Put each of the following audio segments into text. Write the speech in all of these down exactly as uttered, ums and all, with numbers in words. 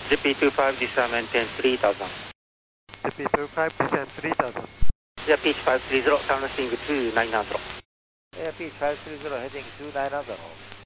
ジェピーにじゅうご descend maintain three thousand. ジェピーにじゅうご descend three thousand. Air Pitch five three zero, downlifting two nine zero. Air Pitch five three zero heading two nine zero.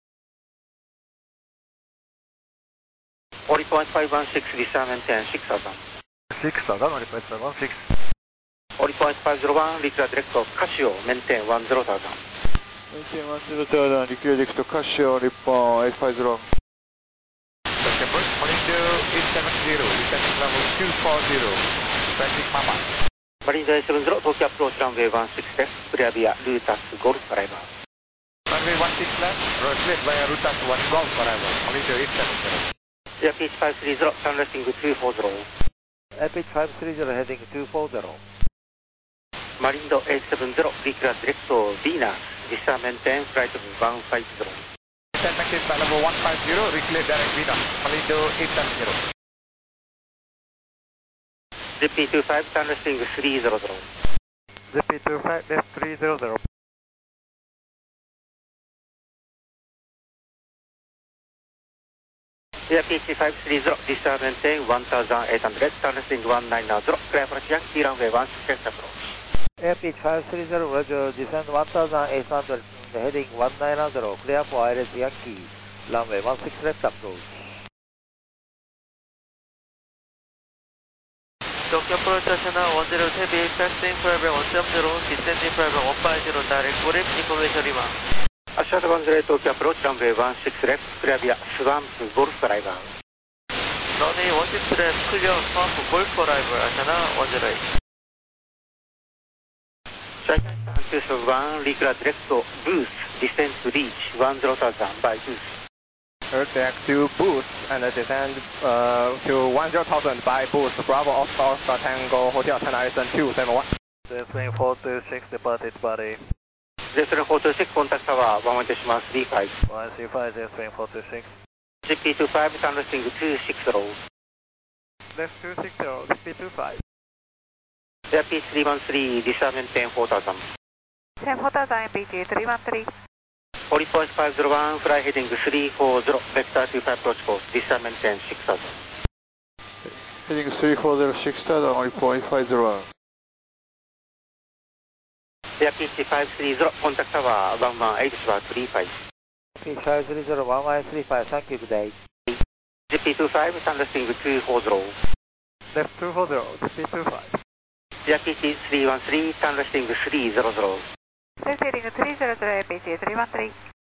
Ori point five one six, descend maintain six thousand. six thousand, Ori point five one six. Ori point five zero one, declare direct of Casio, maintain one zero thousand. Maintain one zero thousand, declare direct of Casio, Ripon eight five zero. September, Marine eight seven zero, descending level two four zero, traffic Mama. Marine eight seven zero, Tokyo approach runway one six left, clear via Lutas Golf arrival. Runway one six left, clear via Lutas one Golf arrival, Marine eight seven zero. Air Pitch five three zero, downlifting two four zero. Air Pitch five three zero heading two four zero. Marine eight seven zero, declare direct of Venus, descend maintain flight one five zero. Descend maintain flight level one five zero, reclear direct Venus, Marine eight seven zero. J P two five, downlifting three zero zero. J P two five, left three zero zero. Air Pitch five three zero, descend maintain one thousand eight hundred, downlifting one nine zero, clear for Yankee runway one six left approach. Air Pitch five three zero, Roger, descend one thousand eight hundred, heading one nine zero, clear for I R S Yankee, runway one six left approach. Tokyo approach China one zero heavy, taxiing private one seven zero, descending private one five zero, direct for it, information Lima. Ashad one zero Tokyo approach runway one six left, clear via Swamp Golf arrival. Runway one six left, clear Swamp Golf arrival, China one zero eight. China two one, declare direct to Boost, descend to reach one zero thousand by Boost. Direct to Boost and descend uh, to one zero thousand by Boost, Bravo Oscar Oscar Tango Hotel China Island two seven one. J three four two six departed body. J three four two six, contact tower one one decimal three five. one three five, J three four two six. J P two five, downlifting two six zero. Left two six zero, J P two five. Air Pitch three one three, descend maintain four thousand. ten four thousand, P G three one three. Ori point five zero one, fly heading three four zero, vector two five approach course, descend maintain six thousand. Heading three four zero, six thousand, Ori point five zero one. Air Pitch five three zero, contact tower one one eight decimal three five. Pitch five three zero, one one three five, thank you, good day. J P two five, downlifting two four zero. Left two four zero, J P two five. Air Pitch three one three, downlifting three zero zero. Heading three zero zero, P G three one three.